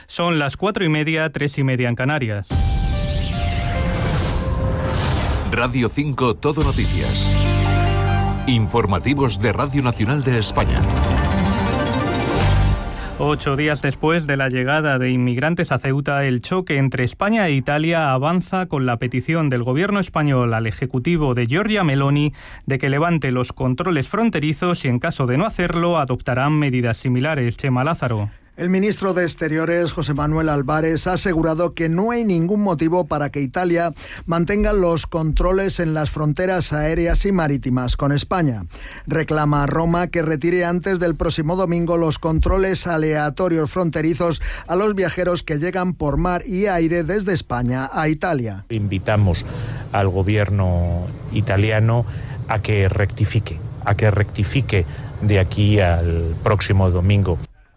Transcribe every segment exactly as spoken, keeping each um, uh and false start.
Son las cuatro y media, tres y media en Canarias. Radio cinco Todo Noticias. Informativos de Radio Nacional de España. Ocho días después de la llegada de inmigrantes a Ceuta, el choque entre España e Italia avanza con la petición del gobierno español al ejecutivo de Giorgia Meloni de que levante los controles fronterizos y, en caso de no hacerlo, adoptarán medidas similares. Chema Lázaro. El ministro de Exteriores, José Manuel Álvarez, ha asegurado que no hay ningún motivo para que Italia mantenga los controles en las fronteras aéreas y marítimas con España. Reclama a Roma que retire antes del próximo domingo los controles aleatorios fronterizos a los viajeros que llegan por mar y aire desde España a Italia. Invitamos al gobierno italiano a que rectifique, a que rectifique de aquí al próximo domingo.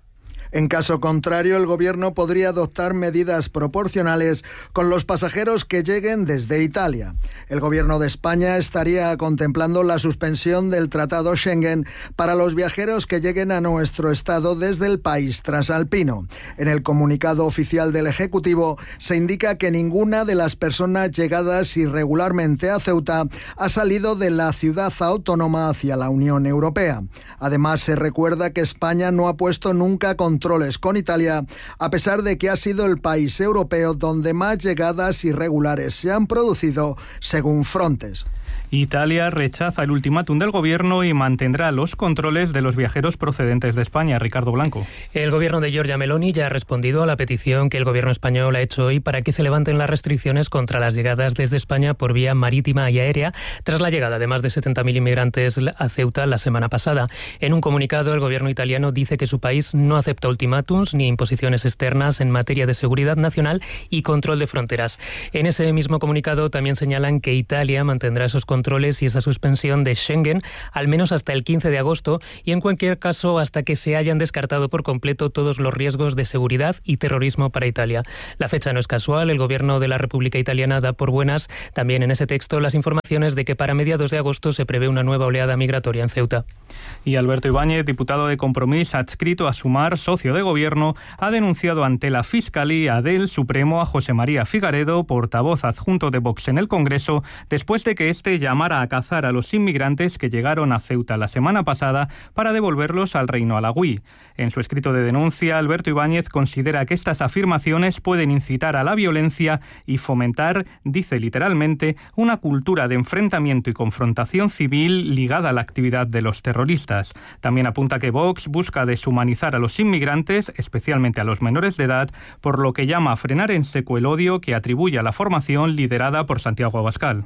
En caso contrario, el gobierno podría adoptar medidas proporcionales con los pasajeros que lleguen desde Italia. El gobierno de España estaría contemplando la suspensión del Tratado Schengen para los viajeros que lleguen a nuestro estado desde el país transalpino. En el comunicado oficial del Ejecutivo se indica que ninguna de las personas llegadas irregularmente a Ceuta ha salido de la ciudad autónoma hacia la Unión Europea. Además, se recuerda que España no ha puesto nunca controles con Italia, a pesar de que ha sido el país europeo donde más llegadas irregulares se han producido, según Frontex. Italia rechaza el ultimátum del gobierno y mantendrá los controles de los viajeros procedentes de España. Ricardo Blanco. El gobierno de Giorgia Meloni ya ha respondido a la petición que el gobierno español ha hecho hoy para que se levanten las restricciones contra las llegadas desde España por vía marítima y aérea tras la llegada de más de setenta mil inmigrantes a Ceuta la semana pasada. En un comunicado, el gobierno italiano dice que su país no acepta ultimátums ni imposiciones externas en materia de seguridad nacional y control de fronteras. En ese mismo comunicado también señalan que Italia mantendrá esos controles controles y esa suspensión de Schengen al menos hasta el quince de agosto y en cualquier caso hasta que se hayan descartado por completo todos los riesgos de seguridad y terrorismo para Italia. La fecha no es casual, el gobierno de la República Italiana da por buenas también en ese texto las informaciones de que para mediados de agosto se prevé una nueva oleada migratoria en Ceuta. Y Alberto Ibáñez, diputado de Compromís adscrito a Sumar, socio de gobierno, ha denunciado ante la Fiscalía del Supremo a José María Figaredo, portavoz adjunto de Vox en el Congreso, después de que este llamara a cazar a los inmigrantes que llegaron a Ceuta la semana pasada para devolverlos al reino alauí. En su escrito de denuncia, Alberto Ibáñez considera que estas afirmaciones pueden incitar a la violencia y fomentar, dice literalmente, una cultura de enfrentamiento y confrontación civil ligada a la actividad de los terroristas. También apunta que Vox busca deshumanizar a los inmigrantes, especialmente a los menores de edad, por lo que llama a frenar en seco el odio que atribuye a la formación liderada por Santiago Abascal.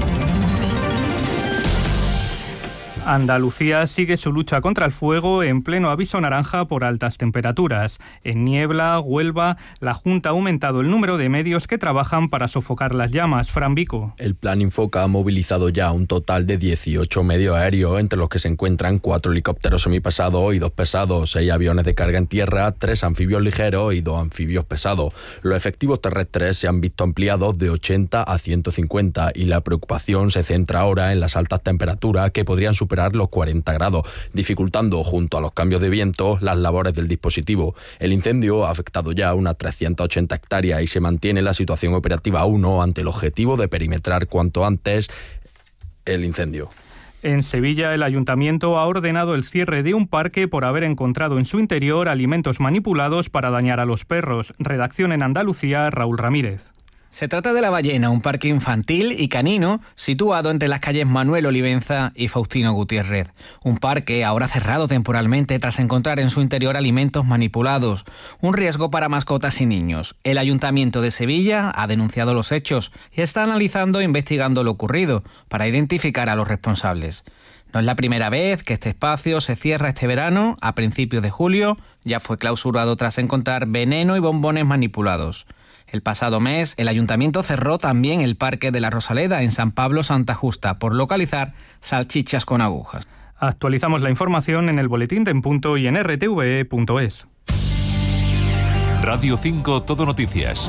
Andalucía sigue su lucha contra el fuego en pleno aviso naranja por altas temperaturas. En Niebla, Huelva, la Junta ha aumentado el número de medios que trabajan para sofocar las llamas. Fran Vico. El Plan Infoca ha movilizado ya un total de dieciocho medios aéreos, entre los que se encuentran cuatro helicópteros semipesados y dos pesados, seis aviones de carga en tierra, tres anfibios ligeros y dos anfibios pesados. Los efectivos terrestres se han visto ampliados de ochenta a ciento cincuenta y la preocupación se centra ahora en las altas temperaturas que podrían superar los cuarenta grados, dificultando junto a los cambios de viento las labores del dispositivo. El incendio ha afectado ya unas trescientas ochenta hectáreas y se mantiene la situación operativa uno ante el objetivo de perimetrar cuanto antes el incendio. En Sevilla, el ayuntamiento ha ordenado el cierre de un parque por haber encontrado en su interior alimentos manipulados para dañar a los perros. Redacción en Andalucía, Raúl Ramírez. Se trata de La Ballena, un parque infantil y canino situado entre las calles Manuel Olivenza y Faustino Gutiérrez. Un parque ahora cerrado temporalmente tras encontrar en su interior alimentos manipulados. Un riesgo para mascotas y niños. El Ayuntamiento de Sevilla ha denunciado los hechos y está analizando e investigando lo ocurrido para identificar a los responsables. No es la primera vez que este espacio se cierra este verano. A principios de julio ya fue clausurado tras encontrar veneno y bombones manipulados. El pasado mes, el Ayuntamiento cerró también el Parque de la Rosaleda en San Pablo Santa Justa por localizar salchichas con agujas. Actualizamos la información en el Boletín de En Punto y en r t v e punto es. Radio cinco Todo Noticias.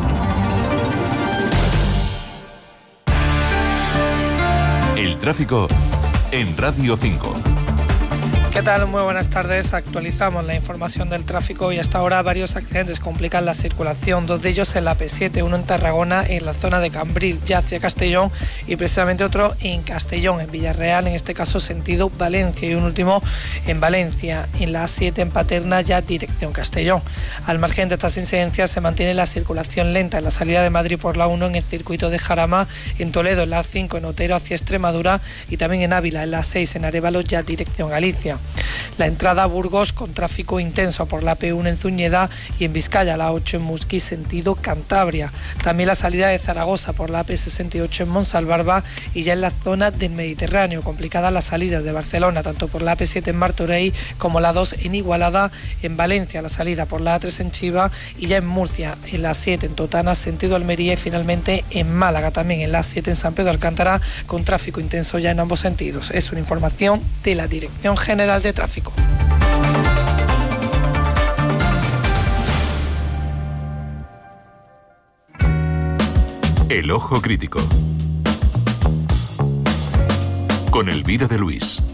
El tráfico en Radio cinco. ¿Qué tal? Muy buenas tardes. Actualizamos la información del tráfico y hasta ahora varios accidentes complican la circulación. Dos de ellos en la P siete, uno en Tarragona, en la zona de Cambril, ya hacia Castellón, y precisamente otro en Castellón, en Villarreal, en este caso sentido Valencia, y un último en Valencia, en la A siete en Paterna, ya dirección Castellón. Al margen de estas incidencias se mantiene la circulación lenta en la salida de Madrid por la uno, en el circuito de Jarama, en Toledo, en la A cinco, en Otero hacia Extremadura, y también en Ávila, en la A seis, en Arévalo, ya dirección Galicia. La entrada a Burgos con tráfico intenso por la A P uno en Zuñeda y en Vizcaya, la ocho en Musquí, sentido Cantabria. También la salida de Zaragoza por la A P sesenta y ocho en Monsalvarba, y ya en la zona del Mediterráneo, complicadas las salidas de Barcelona, tanto por la A P siete en Martorell como la dos en Igualada, en Valencia la salida por la A tres en Chiva, y ya en Murcia, en la siete en Totana, sentido Almería, y finalmente en Málaga, también en la siete en San Pedro Alcántara, con tráfico intenso ya en ambos sentidos. Es una información de la Dirección General de Tráfico. El ojo crítico. Con Elvira de Luis.